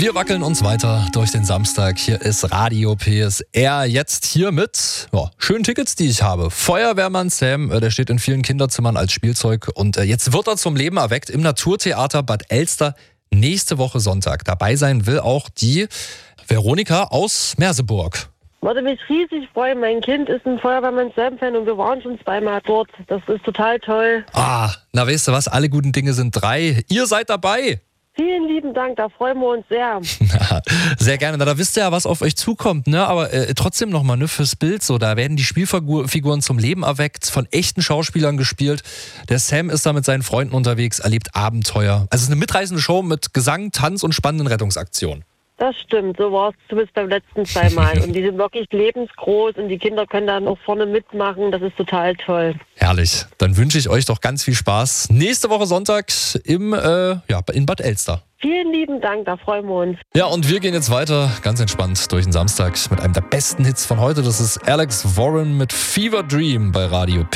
Wir wackeln uns weiter durch den Samstag. Hier ist Radio PSR. Jetzt hier mit schönen Tickets, die ich habe. Feuerwehrmann Sam, der steht in vielen Kinderzimmern als Spielzeug. Und jetzt wird er zum Leben erweckt im Naturtheater Bad Elster nächste Woche Sonntag. Dabei sein will auch die Veronika aus Merseburg. Würde mich riesig freuen. Mein Kind ist ein Feuerwehrmann Sam-Fan und wir waren schon zweimal dort. Das ist total toll. Na weißt du was, alle guten Dinge sind drei. Ihr seid dabei. Vielen lieben Dank, da freuen wir uns sehr. Sehr gerne. Da wisst ihr ja, was auf euch zukommt, ne? Aber trotzdem nochmal, ne, fürs Bild so. Da werden die Spielfiguren zum Leben erweckt, von echten Schauspielern gespielt. Der Sam ist da mit seinen Freunden unterwegs, erlebt Abenteuer. Also es ist eine mitreißende Show mit Gesang, Tanz und spannenden Rettungsaktionen. Das stimmt, so war es zumindest beim letzten zweimal. Und die sind wirklich lebensgroß und die Kinder können dann auch vorne mitmachen. Das ist total toll. Herrlich. Dann wünsche ich euch doch ganz viel Spaß. Nächste Woche Sonntag in Bad Elster. Vielen lieben Dank, da freuen wir uns. Ja, und wir gehen jetzt weiter, ganz entspannt durch den Samstag mit einem der besten Hits von heute. Das ist Alex Warren mit Fever Dream bei Radio